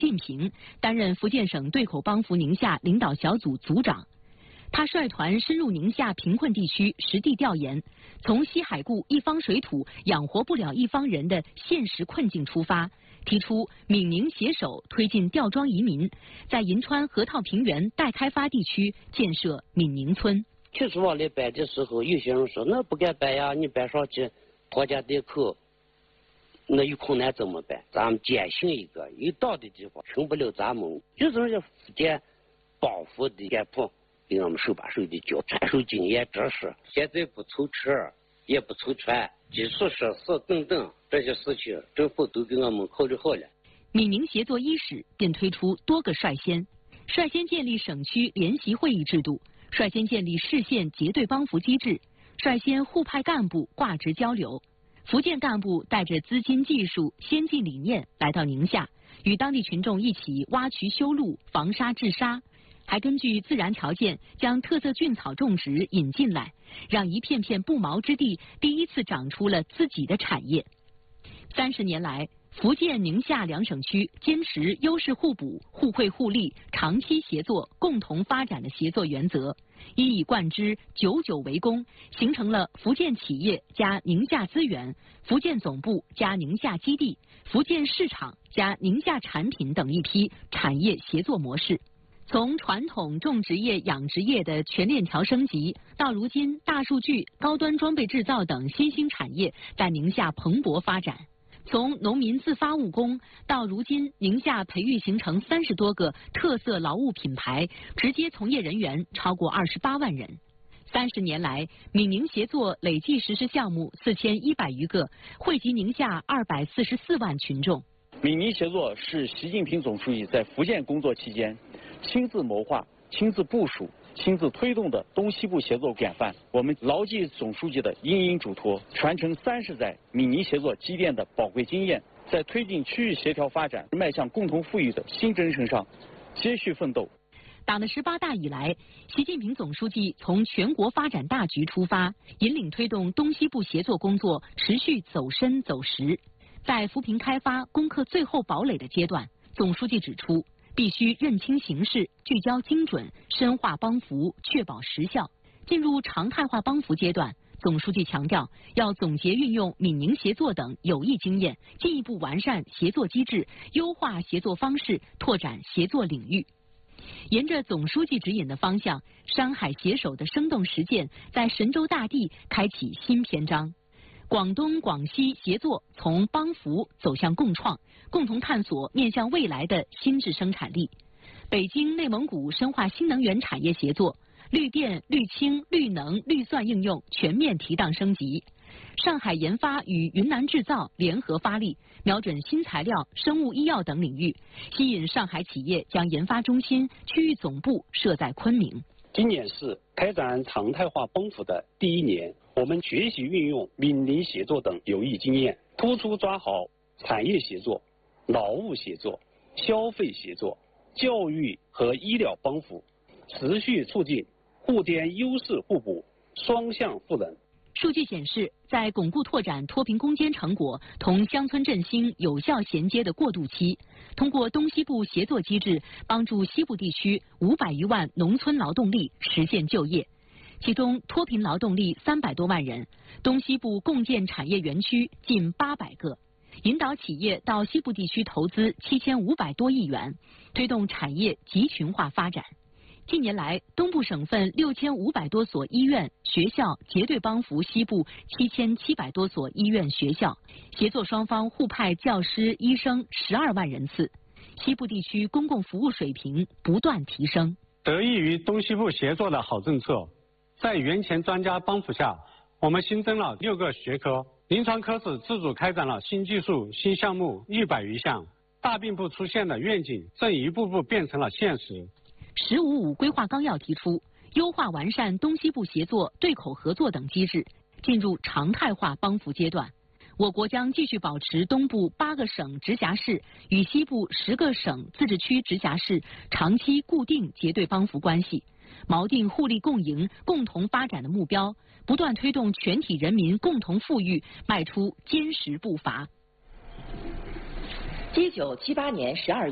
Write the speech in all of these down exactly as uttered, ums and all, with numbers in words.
近平担任福建省对口帮扶宁夏领导小组组长。他率团深入宁夏贫困地区实地调研，从西海固一方水土养活不了一方人的现实困境出发，提出闽宁携手推进吊庄移民，在银川河套平原待开发地区建设闽宁村。 确实往里摆的时候，有些人说那不该摆呀，你摆上去拖家带口，那有困难怎么办？咱们坚信一个有道的地方成不了咱们，就是人家福建帮扶的干部给我们手把手的教，传授经验知识。现在不凑车，也不凑船，基础设施等等这些事情，政府都给我们考虑好了。 闽宁协作伊始便推出多个率先，率先建立省区联席会议制度，率先建立市县结对帮扶机制，率先互派干部挂职交流。福建干部带着资金、技术、先进理念来到宁夏，与当地群众一起挖渠修路、防沙治沙，还根据自然条件将特色菌草种植引进来，让一片片不毛之地第一次长出了自己的产业。三十年来，福建、宁夏两省区坚持优势互补、互惠互利、长期协作、共同发展的协作原则，一以贯之，久久为功，形成了福建企业加宁夏资源、福建总部加宁夏基地、福建市场加宁夏产品等一批产业协作模式。从传统种植业、养殖业的全链条升级，到如今大数据、高端装备制造等新兴产业在宁夏蓬勃发展。从农民自发务工到如今，宁夏培育形成三十多个特色劳务品牌，直接从业人员超过二十八万人。三十年来，闽宁协作累计实施项目四千一百余个，惠及宁夏二百四十四万群众。 闽宁协作是习近平总书记在福建工作期间亲自谋划、亲自部署、亲自推动的东西部协作典范。我们牢记总书记的殷殷嘱托，传承三十载闽宁协作积淀的宝贵经验，在推进区域协调发展、迈向共同富裕的新征程上接续奋斗。 党的十八大以来，习近平总书记从全国发展大局出发，引领推动东西部协作工作持续走深走实。在扶贫开发攻克最后堡垒的阶段，总书记指出，必须认清形势，聚焦精准，深化帮扶，确保实效。进入常态化帮扶阶段，总书记强调，要总结运用闽宁协作等有益经验，进一步完善协作机制，优化协作方式，拓展协作领域。沿着总书记指引的方向，山海携手的生动实践在神州大地开启新篇章。广东、广西协作从帮扶走向共创，共同探索面向未来的新质生产力。北京、内蒙古深化新能源产业协作，绿电、绿氢、绿能、绿算应用全面提档升级。上海研发与云南制造联合发力，瞄准新材料、生物医药等领域，吸引上海企业将研发中心、区域总部设在昆明。 今年是开展常态化帮扶的第一年，我们学习运用闽宁协作等有益经验，突出抓好产业协作、劳务协作、消费协作、教育和医疗帮扶，持续促进互添优势互补、双向赋能。 数据显示，在巩固拓展脱贫攻坚成果同乡村振兴有效衔接的过渡期，通过东西部协作机制，帮助西部地区五百余万农村劳动力实现就业，其中脱贫劳动力三百多万人，东西部共建产业园区近八百个，引导企业到西部地区投资七千五百多亿元，推动产业集群化发展。近年来，东部省份六千五百多所医院、学校结对帮扶西部七千七百多所医院、学校，协作双方互派教师、医生十二万人次，西部地区公共服务水平不断提升。 得益于东西部协作的好政策，在院前专家帮扶下，我们新增了六个学科，临床科室自主开展了新技术、新项目一百余项，大并不出现的愿景正一步步变成了现实。 十五五规划纲要提出，优化完善东西部协作、对口合作等机制，进入常态化帮扶阶段。我国将继续保持东部八个省直辖市与西部十个省自治区直辖市长期固定结对帮扶关系，锚定互利共赢、共同发展的目标，不断推动全体人民共同富裕迈出坚实步伐。 一九七八年十二月，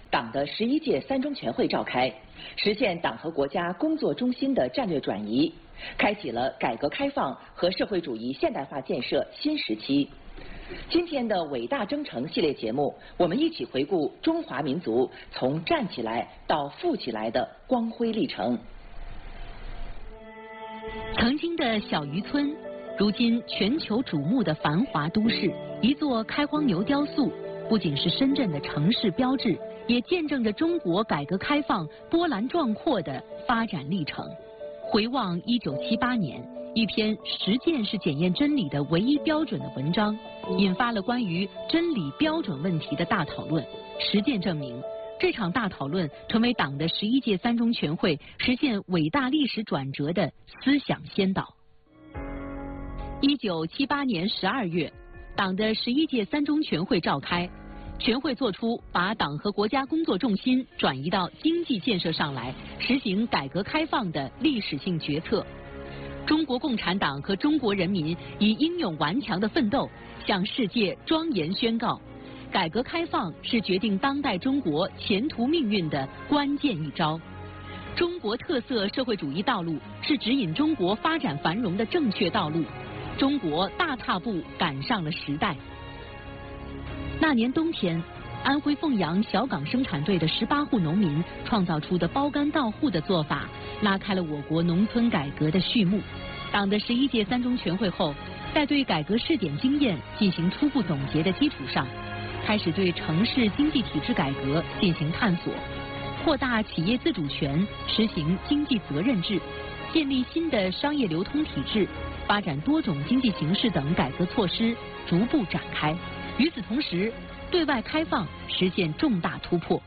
党的十一届三中全会召开，实现党和国家工作中心的战略转移，开启了改革开放和社会主义现代化建设新时期。今天的伟大征程系列节目，我们一起回顾中华民族从站起来到富起来的光辉历程。 曾经的小渔村，如今全球瞩目的繁华都市，一座开荒牛雕塑，不仅是深圳的城市标志，也见证着中国改革开放波澜壮阔的发展历程。回望一九七八年，一篇实践是检验真理的唯一标准的文章，引发了关于真理标准问题的大讨论。实践证明，这场大讨论成为党的十一届三中全会实现伟大历史转折的思想先导。一九七八年十二月，党的十一届三中全会召开，全会作出把党和国家工作重心转移到经济建设上来，实行改革开放的历史性决策。中国共产党和中国人民以英勇顽强的奋斗，向世界庄严宣告，改革开放是决定当代中国前途命运的关键一招。中国特色社会主义道路是指引中国发展繁荣的正确道路。中国大踏步赶上了时代。那年冬天，安徽凤阳小岗生产队的十八户农民创造出的包干到户的做法，拉开了我国农村改革的序幕。党的十一届三中全会后，在对改革试点经验进行初步总结的基础上，开始对城市经济体制改革进行探索，扩大企业自主权，实行经济责任制，建立新的商业流通体制，发展多种经济形势等改革措施逐步展开。与此同时，对外开放实现重大突破。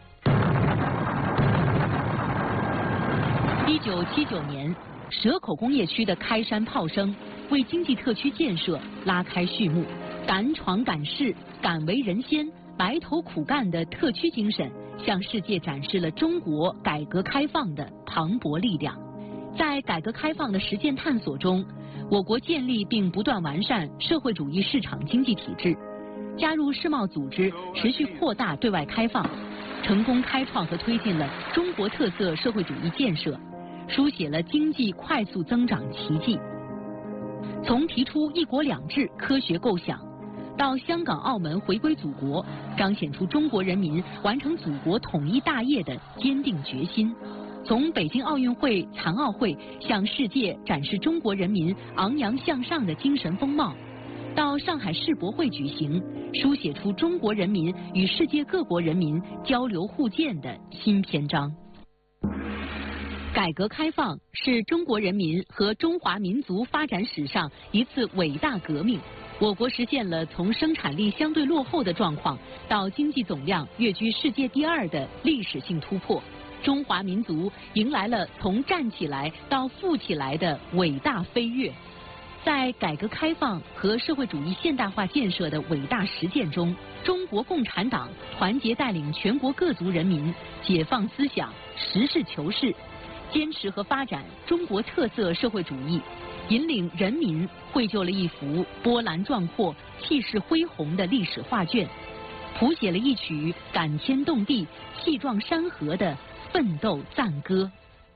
一九七九年，蛇口工业区的开山炮声为经济特区建设拉开序幕。敢闯敢试、敢为人先、白头苦干的特区精神，向世界展示了中国改革开放的磅礴力量。在改革开放的实践探索中，我国建立并不断完善社会主义市场经济体制，加入世贸组织，持续扩大对外开放，成功开创和推进了中国特色社会主义建设，书写了经济快速增长奇迹。从提出一国两制科学构想，到香港澳门回归祖国，彰显出中国人民完成祖国统一大业的坚定决心。从北京奥运会、残奥会向世界展示中国人民昂扬向上的精神风貌，到上海世博会举行，书写出中国人民与世界各国人民交流互鉴的新篇章。改革开放是中国人民和中华民族发展史上一次伟大革命。我国实现了从生产力相对落后的状况到经济总量跃居世界第二的历史性突破。中华民族迎来了从站起来到富起来的伟大飞跃。在改革开放和社会主义现代化建设的伟大实践中，中国共产党团结带领全国各族人民解放思想，实事求是，坚持和发展中国特色社会主义，引领人民绘就了一幅波澜壮阔、气势恢宏的历史画卷，谱写了一曲感天动地、气壮山河的奋斗赞歌。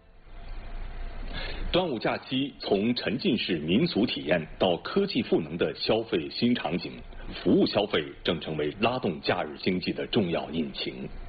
端午假期从沉浸式民俗体验到科技赋能的消费新场景，服务消费正成为拉动假日经济的重要引擎。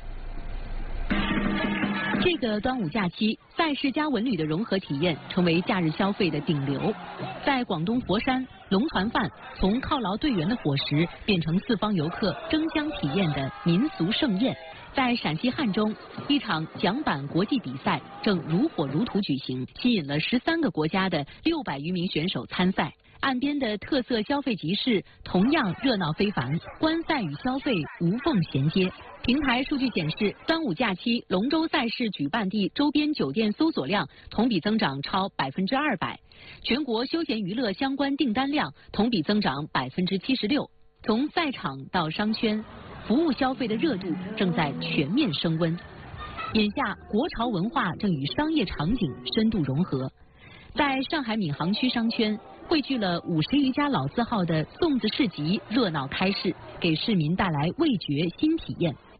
这个端午假期，赛事加文旅的融合体验成为假日消费的顶流。在广东佛山，龙船饭从犒劳队员的伙食变成四方游客争相体验的民俗盛宴。在陕西汉中，一场桨板国际比赛正如火如荼举行，吸引了十三个国家的六百余名选手参赛。岸边的特色消费集市同样热闹非凡，观赛与消费无缝衔接。平台数据显示，端午假期龙舟赛事举办地周边酒店搜索量同比增长超百分之二百，全国休闲娱乐相关订单量同比增长百分之七十六。从赛场到商圈，服务消费的热度正在全面升温。眼下，国潮文化正与商业场景深度融合。在上海闵行区商圈，汇聚了五十余家老字号的粽子市集热闹开市，给市民带来味觉新体验。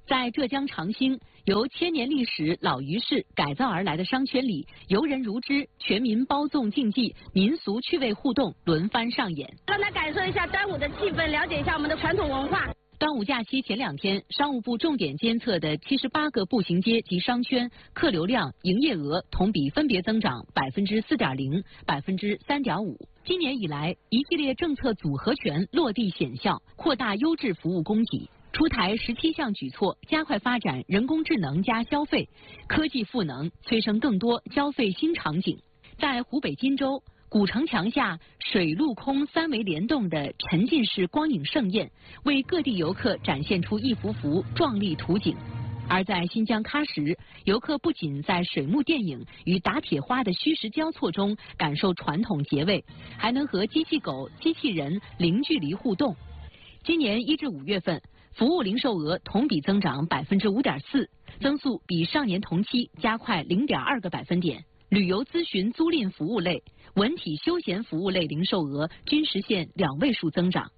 在浙江长兴，由千年历史老鱼市改造而来的商圈里，游人如织，全民包粽竞技，民俗趣味互动轮番上演。 让他感受一下端午的气氛，了解一下我们的传统文化。 端午假期前两天，商务部重点监测的七十八个步行街及商圈客流量、营业额同比分别增长百分之四点零、百分之三点五。今年以来，一系列政策组合拳落地显效，扩大优质服务供给。出台十七项举措，加快发展人工智能加消费，科技赋能催生更多消费新场景。在湖北荆州，古城墙下水陆空三维联动的沉浸式光影盛宴，为各地游客展现出一幅幅壮丽图景。而在新疆喀什，游客不仅在水幕电影与打铁花的虚实交错中感受传统节味，还能和机器狗、机器人零距离互动。今年一至五月份，服务零售额同比增长百分之五点四，增速比上年同期加快零点二个百分点。旅游咨询租赁服务类、文体休闲服务类零售额均实现两位数增长。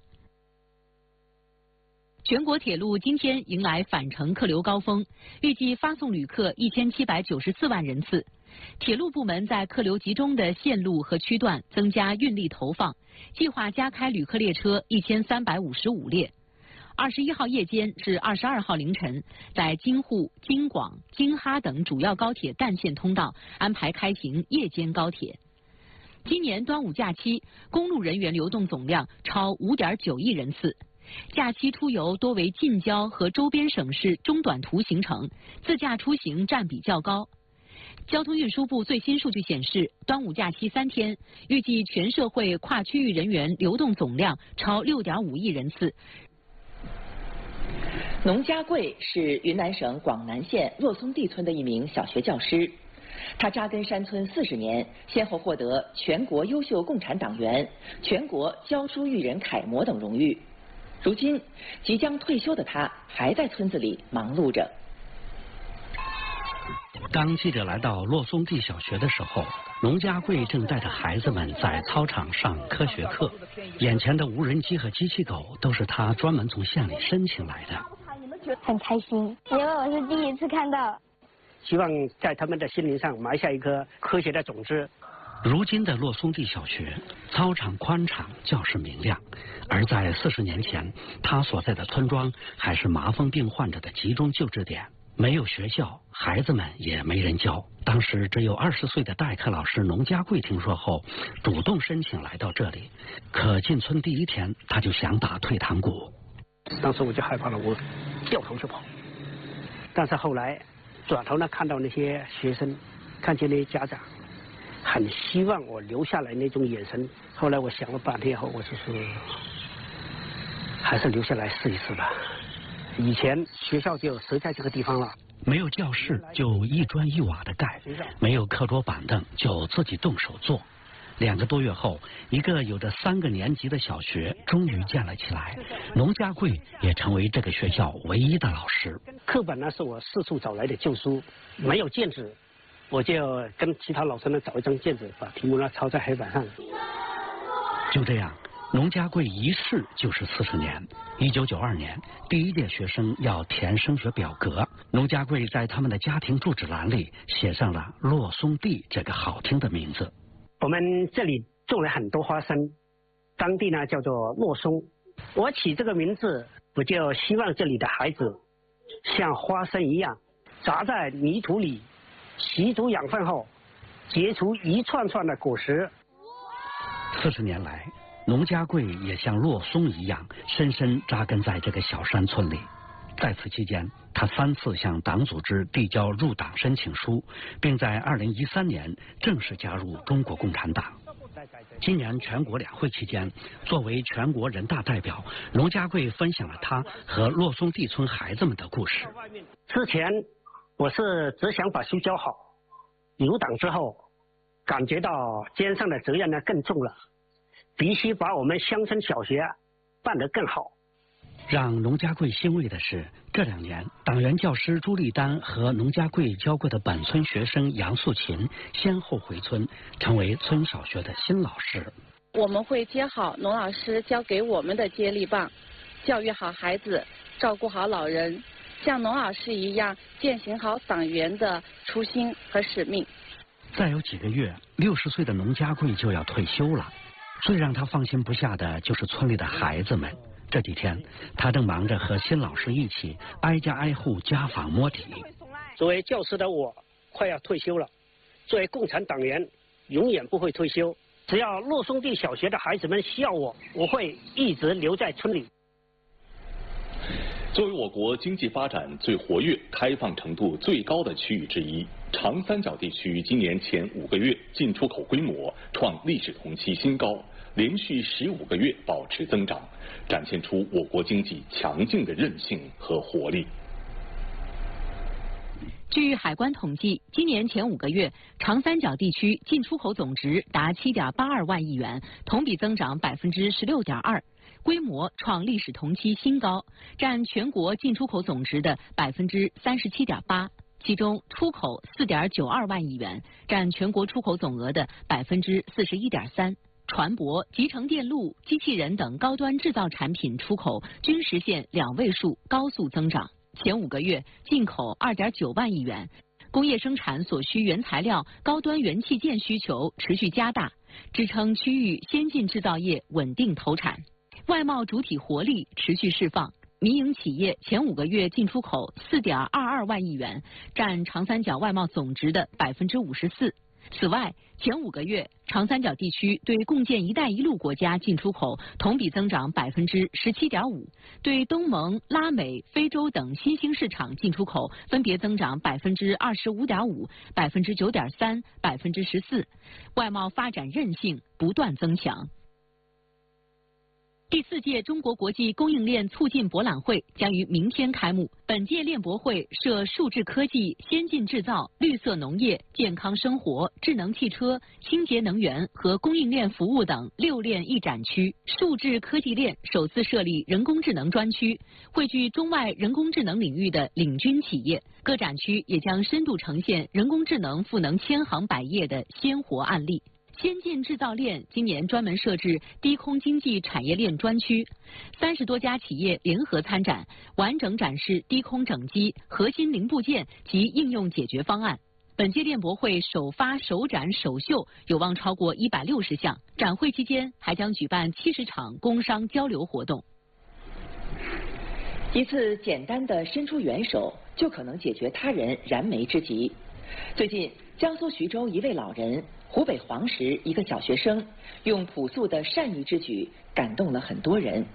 全国铁路今天迎来返程客流高峰，预计发送旅客一千七百九十四万人次。铁路部门在客流集中的线路和区段增加运力投放，计划加开旅客列车一千三百五十五列。二十一号夜间至二十二号凌晨，在京沪、京广、京哈等主要高铁干线通道安排开行夜间高铁。今年端午假期，公路人员流动总量超五点九亿人次。假期出游多为近郊和周边省市中短途行程，自驾出行占比较高。交通运输部最新数据显示，端午假期三天，预计全社会跨区域人员流动总量超六点五亿人次。 农家贵是云南省广南县洛松地村的一名小学教师，他扎根山村四十年，先后获得全国优秀共产党员、全国教书育人楷模等荣誉。如今，即将退休的他还在村子里忙碌着。 当记者来到洛松地小学的时候，农家贵正带着孩子们在操场上科学课。眼前的无人机和机器狗都是他专门从县里申请来的。 很开心，因为我是第一次看到。 希望在他们的心灵上埋下一颗科学的种子。 如今的洛松地小学，操场宽敞，教室明亮。而在四十年前，他所在的村庄还是麻风病患者的集中救治点，没有学校，孩子们也没人教。当时只有二十岁的代课老师农家贵听说后，主动申请来到这里。可进村第一天，他就想打退堂鼓。 当时我就害怕了，我掉头就跑。但是后来转头呢，看到那些学生，看见那些家长，很希望我留下来那种眼神。后来我想了半天后，我就说，还是留下来试一试吧。以前学校就设在这个地方了， 没有教室就一砖一瓦的盖，没有课桌板凳就自己动手做。两个多月后，一个有着三个年级的小学终于建了起来，农家贵也成为这个学校唯一的老师。 课本呢是我四处找来的旧书，没有卷子，我就跟其他老师呢找一张卷子，把题目呢抄在黑板上。 就这样，农家贵一试就是四十年。一九九二年，第一届学生要填升学表格，农家贵在他们的家庭住址栏里写上了洛松地这个好听的名字。 我们这里种了很多花生，当地呢叫做洛松。我起这个名字，我就希望这里的孩子像花生一样，扎在泥土里，吸足养分后，结出一串串的果实。 四十年来，农家贵也像洛松一样，深深扎根在这个小山村里。在此期间，他三次向党组织递交入党申请书，并在二零一三年正式加入中国共产党。今年全国两会期间，作为全国人大代表，农家贵分享了他和洛松地村孩子们的故事。 之前我是只想把书教好，入党之后，感觉到肩上的责任呢更重了，必须把我们乡村小学办得更好。 让农家贵欣慰的是，这两年党员教师朱立丹和农家贵教过的本村学生杨素琴先后回村，成为村小学的新老师。 我们会接好农老师交给我们的接力棒，教育好孩子，照顾好老人， 像农老师一样践行好党员的初心和使命。 再有几个月，六十岁的农家贵就要退休了。最让他放心不下的就是村里的孩子们。这几天，他正忙着和新老师一起挨家挨户家访摸底。 作为教师的我，快要退休了。作为共产党员，永远不会退休。只要洛松地小学的孩子们需要我，我会一直留在村里。 作为我国经济发展最活跃、开放程度最高的区域之一，长三角地区今年前五个月进出口规模创历史同期新高，连续十五个月保持增长，展现出我国经济强劲的韧性和活力。 据海关统计，今年前五个月，长三角地区进出口总值达七点八二万亿元，同比增长百分之十六点二，规模创历史同期新高，占全国进出口总值的百分之三十七点八。其中，出口四点九二万亿元，占全国出口总额的百分之四十一点三。船舶、集成电路、机器人等高端制造产品出口均实现两位数高速增长。前五个月进口二点九万亿元，工业生产所需原材料、高端元器件需求持续加大，支撑区域先进制造业稳定投产。外贸主体活力持续释放，民营企业前五个月进出口四点二二万亿元，占长三角外贸总值的百分之五十四。此外，前五个月，长三角地区对共建“一带一路”国家进出口同比增长百分之十七点五，对东盟、拉美、非洲等新兴市场进出口分别增长百分之二十五点五、百分之九点三、百分之十四，外贸发展韧性不断增强。第四届中国国际供应链促进博览会将于明天开幕。本届链博会设数字科技、先进制造、绿色农业、健康生活、智能汽车、清洁能源和供应链服务等六链一展区。数字科技链首次设立人工智能专区，汇聚中外人工智能领域的领军企业。各展区也将深度呈现人工智能赋能千行百业的鲜活案例。先进制造链今年专门设置低空经济产业链专区，三十多家企业联合参展，完整展示低空整机、核心零部件及应用解决方案。本届链博会首发、首展、首秀有望超过一百六十项，展会期间还将举办七十场工商交流活动。 一次简单的伸出援手，就可能解决他人燃眉之急。最近，江苏徐州一位老人，湖北黄石一个小学生，用朴素的善意之举感动了很多人。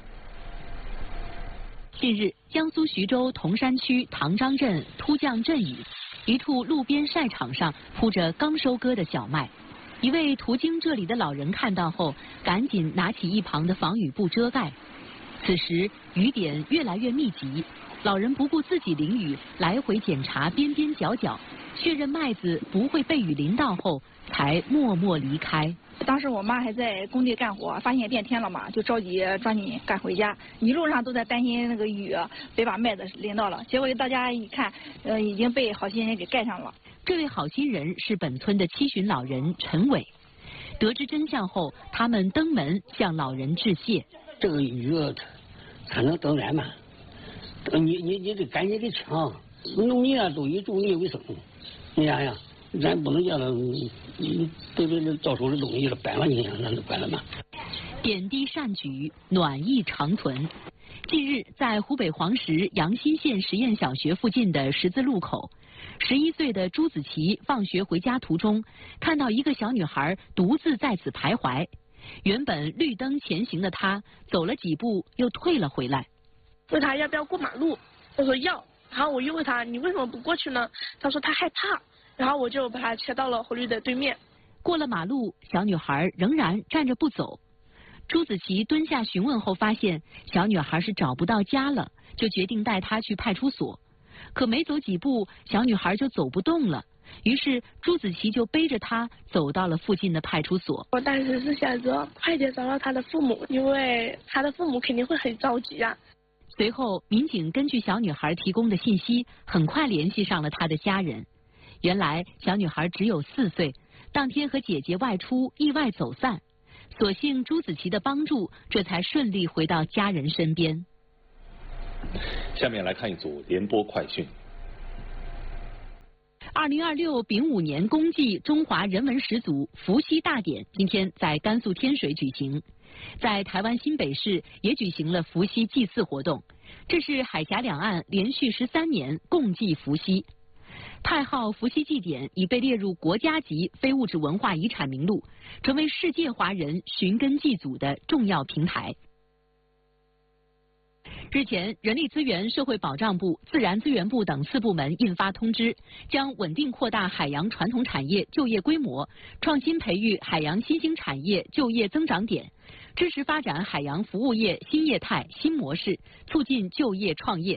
近日，江苏徐州铜山区唐张镇突降阵雨，一处路边晒场上铺着刚收割的小麦。一位途经这里的老人看到后，赶紧拿起一旁的防雨布遮盖。此时雨点越来越密集，老人不顾自己淋雨，来回检查边边角角，确认麦子不会被雨淋到后，才默默离开。 当时我妈还在工地干活，发现变天了嘛，就着急抓紧赶回家，一路上都在担心那个雨别把麦子淋到了。结果大家一看，呃，已经被好心人给盖上了。 这位好心人是本村的七旬老人陈伟。得知真相后，他们登门向老人致谢。 这个雨才能等来嘛，你你你得赶紧的抢，农民啊都以种地为生，你想想，咱不能叫他对对对到手的东西了摆了你想咱就摆了嘛。 点滴善举，暖意长存。近日，在湖北黄石阳新县实验小学附近的十字路口，十一岁的朱子琪放学回家途中，看到一个小女孩独自在此徘徊。原本绿灯前行的她，走了几步又退了回来。 问他要不要过马路，我说要，然后我又问他你为什么不过去呢？他说他害怕，然后我就把他牵到了红绿的对面。 过了马路，小女孩仍然站着不走。朱子琪蹲下询问后发现小女孩是找不到家了，就决定带她去派出所。可没走几步，小女孩就走不动了。于是朱子琪就背着她走到了附近的派出所。 我当时是想着快点找到她的父母，因为她的父母肯定会很着急啊。 随后，民警根据小女孩提供的信息，很快联系上了她的家人。原来，小女孩只有四岁，当天和姐姐外出意外走散，所幸朱子琪的帮助，这才顺利回到家人身边。 下面来看一组联播快讯。 二零二六丙午年公祭中华人文始祖伏羲大典今天在甘肃天水举行，在台湾新北市也举行了伏羲祭祀活动。这是海峡两岸连续十三年共祭伏羲。太昊伏羲祭典已被列入国家级非物质文化遗产名录，成为世界华人寻根祭祖的重要平台。日前，人力资源社会保障部、自然资源部等四部门印发通知，将稳定扩大海洋传统产业就业规模，创新培育海洋新兴产业就业增长点，支持发展海洋服务业新业态新模式，促进就业创业。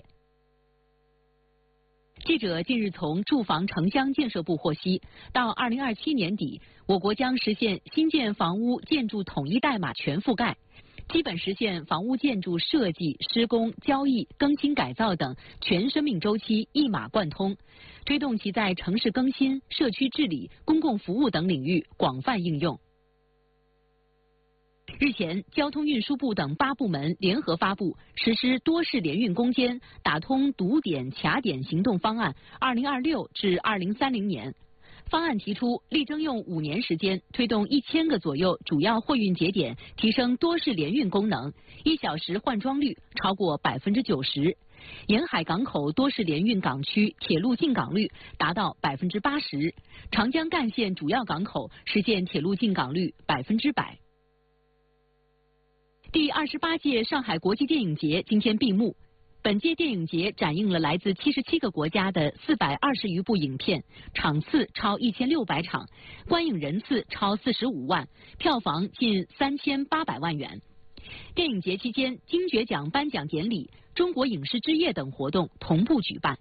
记者近日从住房城乡建设部获悉，到二零二七年底，我国将实现新建房屋建筑统一代码全覆盖，基本实现房屋建筑设计、施工、交易、更新改造等全生命周期一码贯通，推动其在城市更新、社区治理、公共服务等领域广泛应用。日前，交通运输部等八部门联合发布实施多式联运攻坚、打通堵点卡点行动方案二零二六至二零三零年。方案提出，力争用五年时间推动一千个左右主要货运节点提升多式联运功能，一小时换装率超过百分之九十，沿海港口多式联运港区铁路进港率达到百分之八十，长江干线主要港口实现铁路进港率百分之百。第二十八届上海国际电影节今天闭幕。本届电影节展映了来自七十七个国家的四百二十余部影片，场次超一千六百场，观影人次超四十五万，票房近三千八百万元。电影节期间，金爵奖颁奖典礼、中国影视之夜等活动同步举办。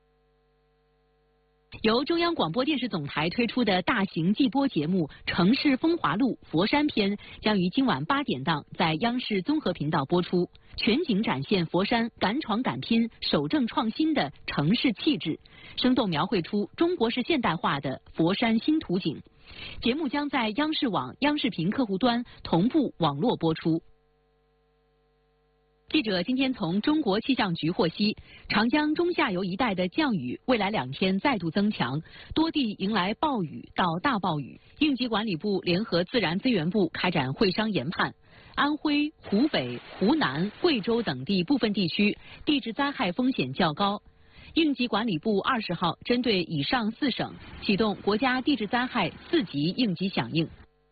由中央广播电视总台推出的大型季播节目《城市风华录》佛山篇将于今晚八点档在央视综合频道播出，全景展现佛山敢闯敢拼、守正创新的城市气质，生动描绘出中国式现代化的佛山新图景。节目将在央视网、央视频客户端同步网络播出。记者今天从中国气象局获悉，长江中下游一带的降雨未来两天再度增强，多地迎来暴雨到大暴雨。应急管理部联合自然资源部开展会商研判，安徽、湖北、湖南、贵州等地部分地区地质灾害风险较高。应急管理部二十号针对以上四省启动国家地质灾害四级应急响应。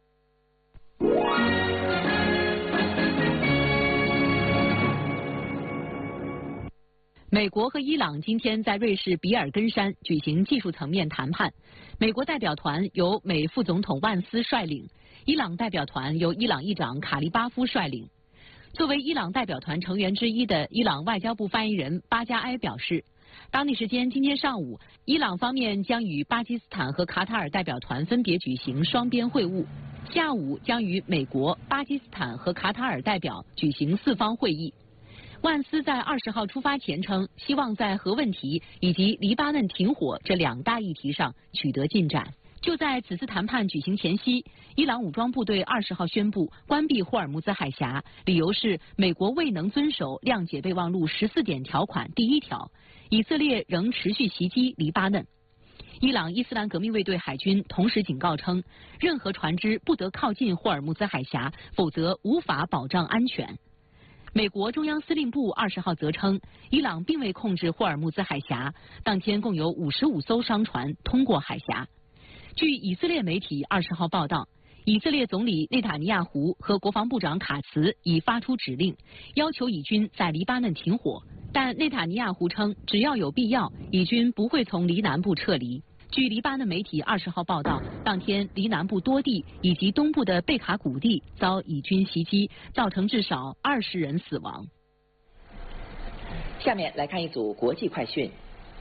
美国和伊朗今天在瑞士比尔根山举行技术层面谈判，美国代表团由美副总统万斯率领，伊朗代表团由伊朗议长卡利巴夫率领。作为伊朗代表团成员之一的伊朗外交部发言人巴加埃表示，当地时间今天上午，伊朗方面将与巴基斯坦和卡塔尔代表团分别举行双边会晤，下午将与美国、巴基斯坦和卡塔尔代表举行四方会议。万斯在二十号出发前称，希望在核问题以及黎巴嫩停火这两大议题上取得进展。就在此次谈判举行前夕，伊朗武装部队二十号宣布关闭霍尔木兹海峡，理由是美国未能遵守谅解备忘录十四点条款第一条，以色列仍持续袭击黎巴嫩。伊朗伊斯兰革命卫队海军同时警告称，任何船只不得靠近霍尔木兹海峡，否则无法保障安全。美国中央司令部二十号则称，伊朗并未控制霍尔木兹海峡，当天共有五十五艘商船通过海峡。据以色列媒体二十号报道，以色列总理内塔尼亚胡和国防部长卡茨已发出指令，要求以军在黎巴嫩停火，但内塔尼亚胡称，只要有必要，以军不会从黎南部撤离。据黎巴嫩媒体二十号报道，当天黎南部多地以及东部的贝卡谷地遭以军袭击，造成至少二十人死亡。 下面来看一组国际快讯。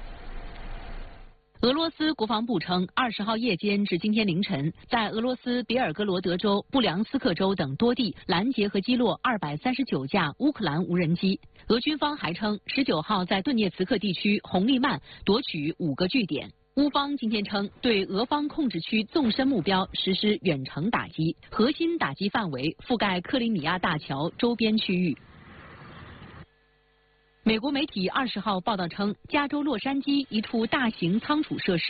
俄罗斯国防部称，二十号夜间至今天凌晨，在俄罗斯别尔哥罗德州、布良斯克州等多地拦截和击落二百三十九架乌克兰无人机。俄军方还称，十九号在顿涅茨克地区红利曼夺取五个据点。乌方今天称，对俄方控制区纵深目标实施远程打击，核心打击范围覆盖克里米亚大桥周边区域。 美国媒体二十号报道称，加州洛杉矶一处大型仓储设施